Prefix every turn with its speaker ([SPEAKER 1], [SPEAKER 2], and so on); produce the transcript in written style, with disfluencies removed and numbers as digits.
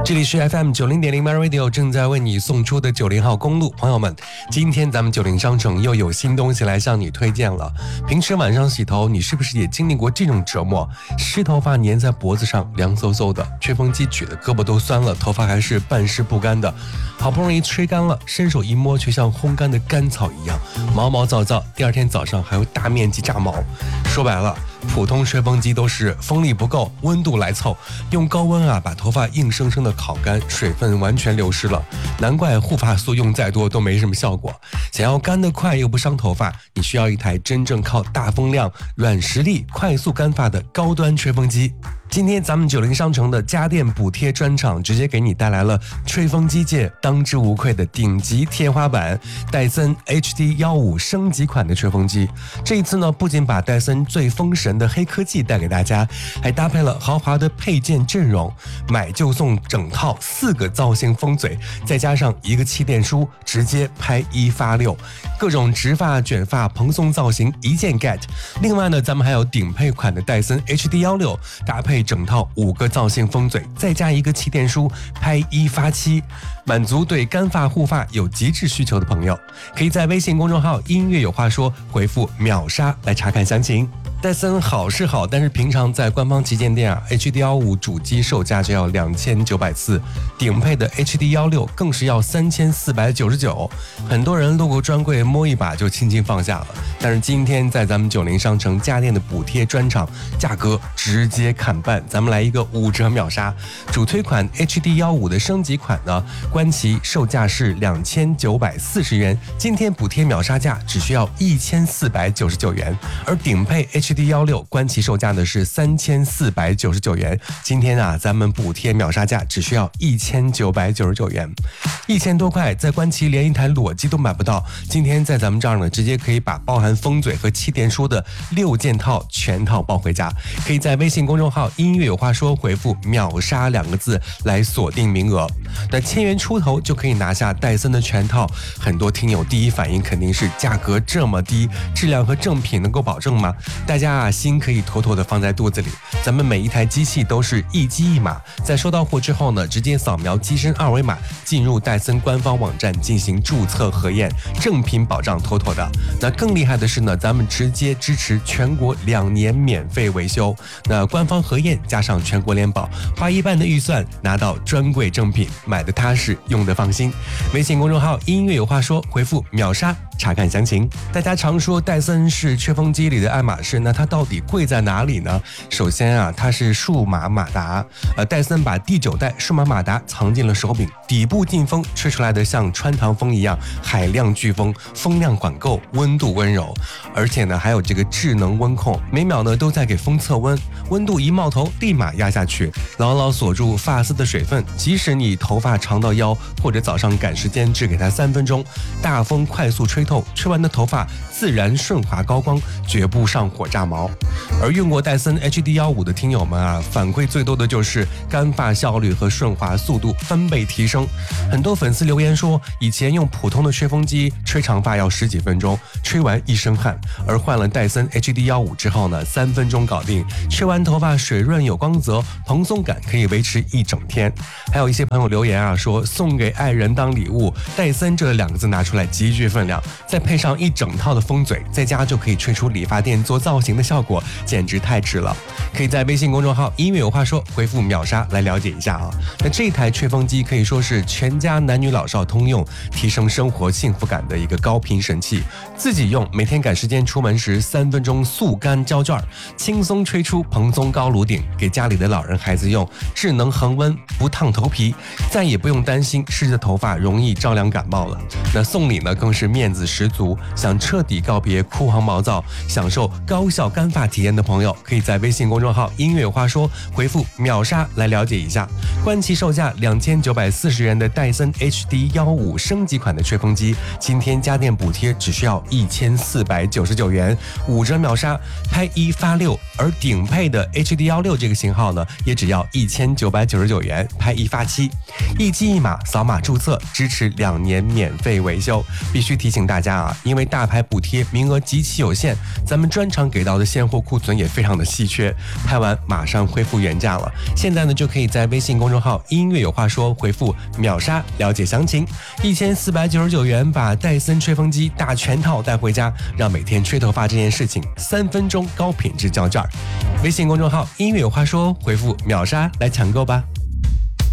[SPEAKER 1] 这里是 FM90.0 My Radio 正在为你送出的90号公路。朋友们，今天咱们90商城又有新东西来向你推荐了。平时晚上洗头，你是不是也经历过这种折磨？湿头发粘在脖子上，凉飕飕的，吹风机举的胳膊都酸了，头发还是半湿不干的。好不容易吹干了，伸手一摸，却像烘干的干草一样，毛毛躁躁，第二天早上还会大面积炸毛。说白了，普通吹风机都是风力不够，温度来凑，用高温把头发硬生生的烤干，水分完全流失了。难怪护发素用再多都没什么效果。想要干得快又不伤头发，你需要一台真正靠大风量、软实力、快速干发的高端吹风机。今天咱们90商城的家电补贴专场直接给你带来了吹风机界当之无愧的顶级天花板戴森 HD15 升级款的吹风机。这一次呢，不仅把戴森最封神的黑科技带给大家，还搭配了豪华的配件阵容，买就送整套4个造型风嘴，再加上1个气垫梳，直接拍1发6，各种直发、卷发、蓬松造型一键 get。 另外呢，咱们还有顶配款的戴森 HD16， 搭配整套5个造型风嘴，再加1个气垫梳，拍1发7，满足对干发护发有极致需求的朋友，可以在微信公众号音乐有话说回复秒杀来查看详情。戴森好是好，但是平常在官方旗舰店HD15 主机售价就要2940，顶配的 HD16 更是要3499。很多人路过专柜摸一把就轻轻放下了，但是今天在咱们90商城家电的补贴专场，价格直接砍半，咱们来一个5折秒杀。主推款 HD15 的升级款呢，官旗售价是2940元，今天补贴秒杀价只需要1499元，而顶配 HD16 官旗售价呢是3499元，今天咱们补贴秒杀价只需要1999元，1000多块在官旗连一台裸机都买不到，今天在咱们这儿呢，直接可以把包含风嘴和气垫梳的6件套全套抱回家。可以在微信公众号音乐有话说回复秒杀2个字来锁定名额，那1000元出头就可以拿下戴森的全套。很多听友第一反应肯定是价格这么低，质量和正品能够保证吗？大家心可以妥妥的放在肚子里，咱们每一台机器都是一机一码，在收到货之后呢，直接扫描机身2维码进入戴森官方网站进行注册核验，正品保障妥妥的。那更厉害的是呢，咱们直接支持全国2年免费维修，那官方核验加上全国联保，花1半的预算拿到专柜正品，买的踏实，用的放心。微信公众号音乐有话说回复秒杀查看详情。大家常说戴森是吹风机里的爱马仕，那它到底贵在哪里呢？首先它是数码马达，戴森把第9代数码马达藏进了手柄，底部进风吹出来的像穿堂风一样海量飓风，风量管够，温度温柔，而且呢还有这个智能温控，每秒呢都在给风测温，温度一冒头立马压下去，牢牢锁住发丝的水分，即使你头发长到腰，或者早上赶时间只给它3分钟，大风快速吹透，吹完的头发自然顺滑高光，绝不上火炸毛。而用过戴森 HD15 的听友们反馈最多的就是干发效率和顺滑速度翻倍提升。很多粉丝留言说，以前用普通的吹风机吹长发要10几分钟，吹完一身汗，而换了戴森 HD15 之后呢，3分钟搞定，吹完头发水润有光泽，蓬松感可以维持1整天。还有一些朋友留言说，送给爱人当礼物，戴森这2个字拿出来极具分量，再配上1整套的风嘴，在家就可以吹出理发店做造型的效果，简直太值了。可以在微信公众号音乐有话说回复秒杀来了解一下那这台吹风机可以说是全家男女老少通用，提升生活幸福感的一个高频神器。自己用，每天赶时间出门时3分钟速干胶卷，轻松吹出蓬松高颅顶，给家里的老人孩子用，智能恒温不烫头皮，再也不用担心湿的头发容易着凉感冒了。那送礼呢更是面子十足，想彻底告别枯黄毛躁，享受高效干发体验的朋友，可以在微信公众号音乐有话说回复秒杀来了解一下。官旗售价2940元的戴森 HD15 升级款的吹风机，今天家电补贴只需要1499元，5折秒杀，拍1发6。而顶配的 HD16 这个型号呢，也只要1999元，拍1发7，一机一码扫码注册，支持2年免费维修。必须提醒大大家啊，因为大牌补贴名额极其有限，咱们专场给到的现货库存也非常的稀缺，拍完马上恢复原价了。现在呢，就可以在微信公众号音乐有话说回复秒杀了解详情，1499元把戴森吹风机大全套带回家，让每天吹头发这件事情3分钟高品质交卷。微信公众号音乐有话说回复秒杀来抢购吧。